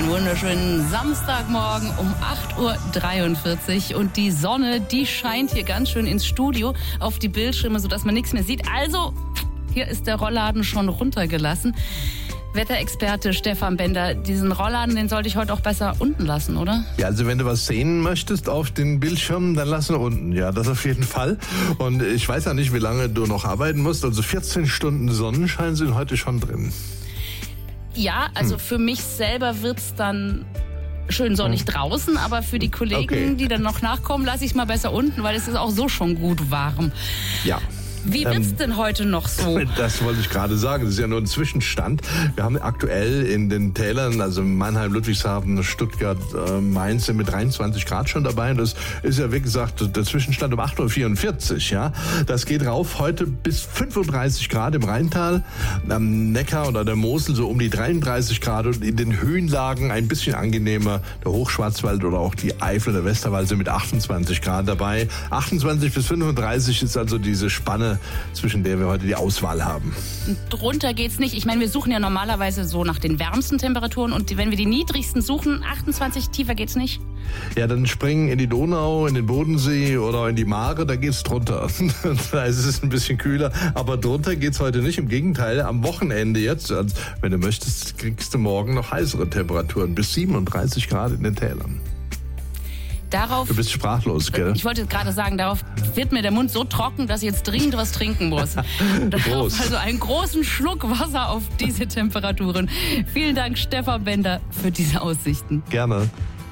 Einen wunderschönen Samstagmorgen um 8.43 Uhr und die Sonne, die scheint hier ganz schön ins Studio auf die Bildschirme, sodass man nichts mehr sieht. Also, hier ist der Rollladen schon runtergelassen. Wetterexperte Stefan Bender, diesen Rollladen, den sollte ich heute auch besser unten lassen, oder? Ja, also wenn du was sehen möchtest auf den Bildschirmen, dann lass ihn unten. Ja, das auf jeden Fall. Und ich weiß ja nicht, wie lange du noch arbeiten musst. Also 14 Stunden Sonnenschein sind heute schon drin. Ja, also für mich selber wird's dann schön sonnig draußen, aber für die Kollegen, die dann noch nachkommen, lasse ich es mal besser unten, weil es ist auch so schon gut warm. Ja. Wie wird's denn heute noch so? Das wollte ich gerade sagen. Das ist ja nur ein Zwischenstand. Wir haben aktuell in den Tälern, also Mannheim, Ludwigshafen, Stuttgart, Mainz sind mit 23 Grad schon dabei. Und das ist ja, wie gesagt, der Zwischenstand um 8.44 Uhr. Ja. Das geht rauf heute bis 35 Grad im Rheintal, am Neckar oder der Mosel so um die 33 Grad und in den Höhenlagen ein bisschen angenehmer. Der Hochschwarzwald oder auch die Eifel, der Westerwald sind mit 28 Grad dabei. 28 bis 35 ist also diese Spanne, zwischen der wir heute die Auswahl haben. Drunter geht's nicht. Ich meine, wir suchen ja normalerweise so nach den wärmsten Temperaturen und wenn wir die niedrigsten suchen, 28, tiefer geht's nicht. Ja, dann springen in die Donau, in den Bodensee oder in die Mare, da geht's drunter. Da ist es ein bisschen kühler, aber drunter geht's heute nicht. Im Gegenteil, am Wochenende jetzt, also wenn du möchtest, kriegst du morgen noch heißere Temperaturen, bis 37 Grad in den Tälern. Du bist sprachlos, gell? Ich wollte gerade sagen, darauf wird mir der Mund so trocken, dass ich jetzt dringend was trinken muss. Darauf also einen großen Schluck Wasser auf diese Temperaturen. Vielen Dank, Stefan Bender, für diese Aussichten. Gerne.